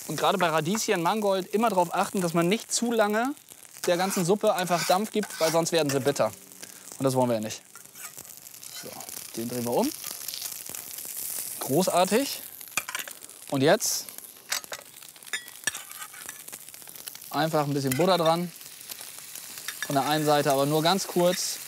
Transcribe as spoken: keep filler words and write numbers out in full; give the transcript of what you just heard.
Und gerade bei Radieschen, Mangold immer darauf achten, dass man nicht zu lange der ganzen Suppe einfach Dampf gibt, weil sonst werden sie bitter. Und das wollen wir ja nicht. So, den drehen wir um. Großartig. Und jetzt einfach ein bisschen Butter dran. Von der einen Seite aber nur ganz kurz.